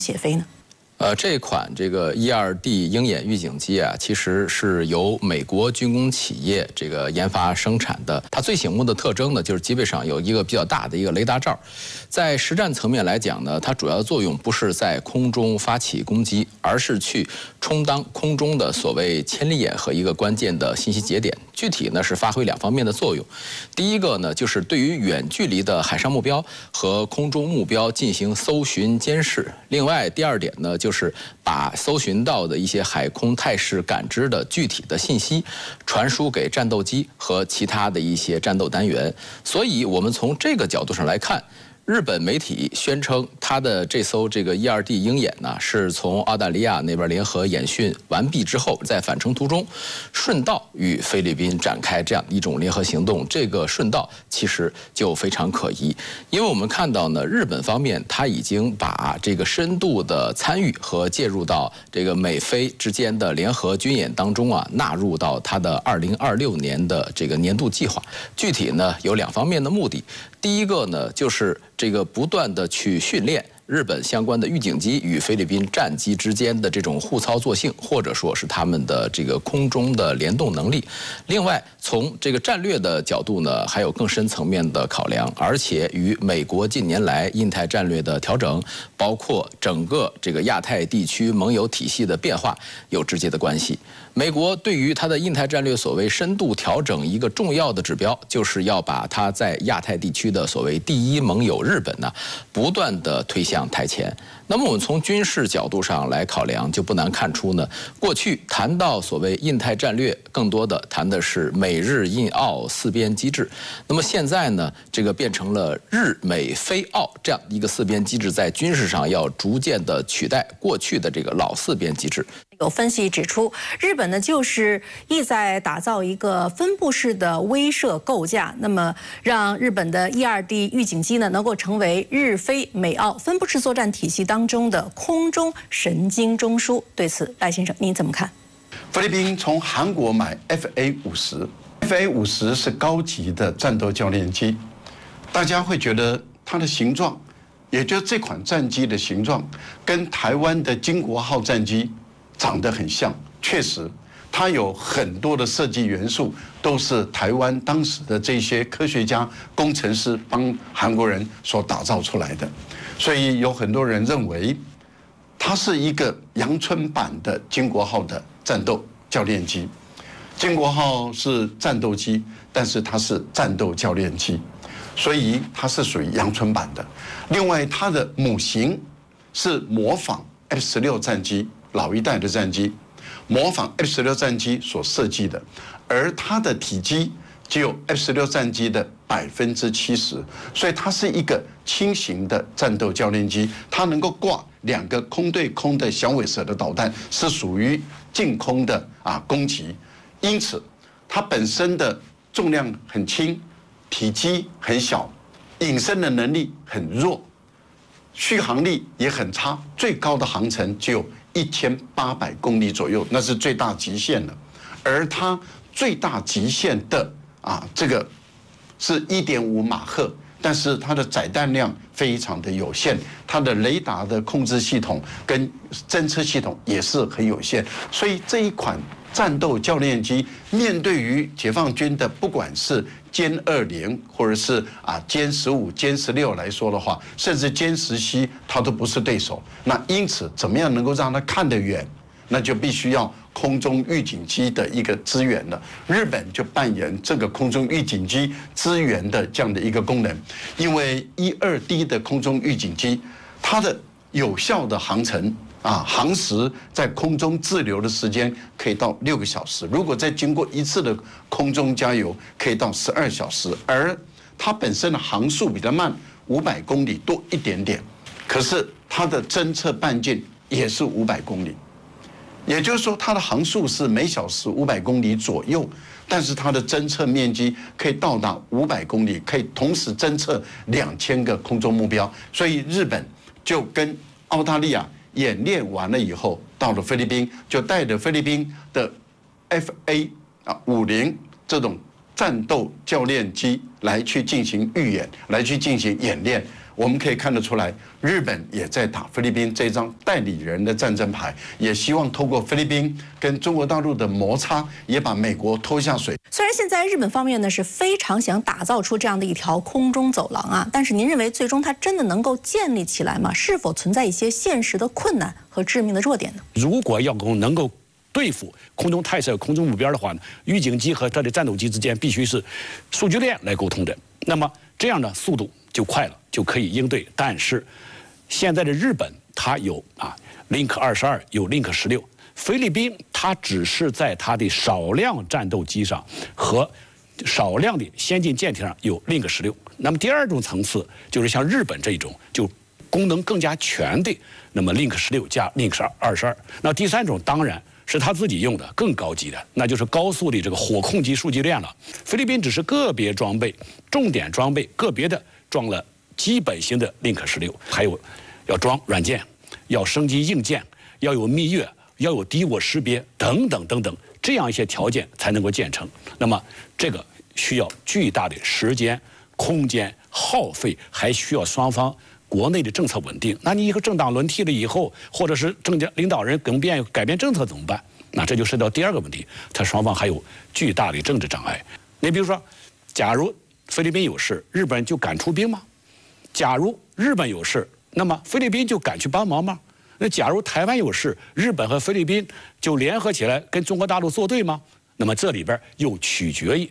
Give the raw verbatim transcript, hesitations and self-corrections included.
起飞呢？ 呃，这款这个 E 二 D 鹰眼预警机啊，其实是由美国军工企业这个研发生产的。它最醒目的特征呢，就是基本上有一个比较大的一个雷达罩。在实战层面来讲呢，它主要作用不是在空中发起攻击，而是去充当空中的所谓千里眼和一个关键的信息节点。具体呢是发挥两方面的作用。第一个呢，就是对于远距离的海上目标和空中目标进行搜寻监视。另外，第二点呢，就就是把搜寻到的一些海空态势感知的具体的信息传输给战斗机和其他的一些战斗单元。所以，我们从这个角度上来看，日本媒体宣称，它的这艘这个 E 二 D 鹰眼呢，是从澳大利亚那边联合演训完毕之后，在返程途中顺道与菲律宾展开这样一种联合行动。这个顺道其实就非常可疑，因为我们看到呢，日本方面它已经把这个深度的参与和介入到这个美菲之间的联合军演当中啊，纳入到它的二零二六年的这个年度计划。具体呢有两方面的目的，第一个呢就是这个不断的去训练日本相关的预警机与菲律宾战机之间的这种互操作性，或者说是他们的这个空中的联动能力。另外，从这个战略的角度呢，还有更深层面的考量，而且与美国近年来印太战略的调整，包括整个这个亚太地区盟友体系的变化有直接的关系。美国对于它的印太战略所谓深度调整，一个重要的指标，就是要把它在亚太地区的所谓第一盟友日本呢，不断的推向台前。那么我们从军事角度上来考量，就不难看出呢，过去谈到所谓印太战略，更多的谈的是美日印澳四边机制。那么现在呢，这个变成了日美菲澳这样一个四边机制，在军事上要逐渐的取代过去的这个老四边机制。 有分析指出，日本呢就是意在打造一个分布式的威慑构架，那么让日本的 E 二 D 预警机呢能够成为日菲美澳分布式作战体系当中的空中神经中枢。对此，赖先生您怎么看？ 菲律宾从韩国买 F A 五十 ，F A 五十是高级的战斗教练机，大家会觉得它的形状，也就是这款战机的形状，跟台湾的经国号战机长得很像，确实，它有很多的设计元素都是台湾当时的这些科学家、工程师帮韩国人所打造出来的，所以有很多人认为，它是一个阳春版的经国号的战斗教练机。经国号是战斗机，但是它是战斗教练机，所以它是属于阳春版的。另外，它的母型是模仿 F 十六战机。老一代的战机模仿 F 十六战机所设计的，而它的体积只有 F 十六战机的百分之七十，所以它是一个轻型的战斗教练机，它能够挂两个空对空的响尾蛇的导弹，是属于近空的啊攻击，因此它本身的重量很轻，体积很小，隐身的能力很弱，续航力也很差，最高的航程只有一千八百公里左右，那是最大极限了。而它最大极限的啊，这个是一点五马赫，但是它的载弹量非常的有限，它的雷达的控制系统跟侦测系统也是很有限，所以这一款战斗教练机面对于解放军的不管是歼二零或者是啊歼十五、歼十六来说的话，甚至歼十七，它都不是对手。那因此，怎么样能够让它看得远，那就必须要空中预警机的一个支援了。日本就扮演这个空中预警机支援的这样的一个功能，因为 E 二 D 的空中预警机，它的有效的航程。啊，航时在空中滞留的时间可以到六个小时，如果再经过一次的空中加油，可以到十二小时。而它本身的航速比较慢，五百公里多一点点，可是它的侦测半径也是五百公里，也就是说它的航速是每小时五百公里左右，但是它的侦测面积可以到达五百公里，可以同时侦测两千个空中目标。所以日本就跟澳大利亚演练完了以后，到了菲律宾，就带着菲律宾的 F A 啊五零这种战斗教练机来去进行预演，来去进行演练。 我们可以看得出来，日本也在打菲律宾这张代理人的战争牌，也希望透过菲律宾跟中国大陆的摩擦，也把美国拖下水。 虽然现在日本方面呢是非常想打造出这样的一条空中走廊啊，但是您认为最终它真的能够建立起来吗？是否存在一些现实的困难和致命的弱点呢？ 如果要能够对付空中态射、空中目标的话呢，预警机和它的战斗机之间必须是数据链来沟通的。那么这样的速度就快了，就可以应对。但是现在的日本它有啊 Link 二十二，有 Link 十六，菲律宾它只是在它的少量战斗机上和少量的先进舰艇上有 Link 十六。那么第二种层次就是像日本这种就功能更加全的，那么 Link 十六加 Link 二十二。那第三种当然是他自己用的更高级的，那就是高速的这个火控级数据链了。菲律宾只是个别装备、重点装备个别的装了基本型的 Link 十六，还有要装软件，要升级硬件，要有蜜月，要有敌我识别等等等等，这样一些条件才能够建成。那么这个需要巨大的时间、空间耗费，还需要双方国内的政策稳定。那你一个政党轮替了以后，或者是政家领导人更变改变政策怎么办？那这就涉及到第二个问题，它双方还有巨大的政治障碍。你比如说，假如菲律宾有事，日本就敢出兵吗？假如日本有事，那么菲律宾就敢去帮忙吗？那假如台湾有事，日本和菲律宾就联合起来跟中国大陆作对吗？那么这里边又取决于